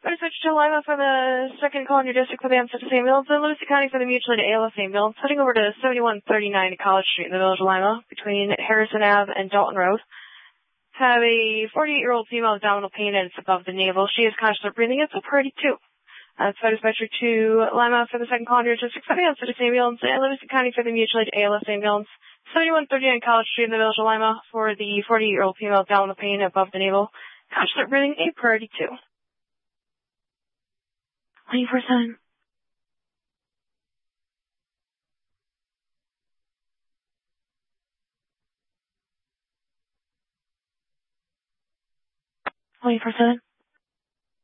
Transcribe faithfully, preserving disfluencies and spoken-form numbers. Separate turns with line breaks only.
Going to switch to Lima for the second call in your district for the ancestors ambulance, and Lucy County for the mutual aid A L S ambulance, heading over to seventy-one thirty-nine College Street in the village of Lima, between Harrison Ave and Dalton Road. Have a forty-eight-year-old female with abdominal pain and it's above the navel. She is conscious of breathing. It's a priority two. Uh, it's dispatcher to Lima for the second call in your district for the ancestors ambulance, and Lucy County for the mutual aid A L S ambulance, seventy-one thirty-nine College Street in the village of Lima for the forty-eight-year-old female with abdominal pain above the navel. Conscious of breathing, a priority two. twenty-four seven. twenty-four seven.